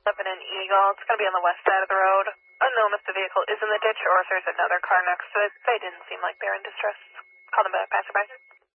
Up in an Eagle. It's going to be on the west side of the road. Unknown if the vehicle is in the ditch or if there's another car next to it. They didn't seem like they're in distress. Call them back, passerby.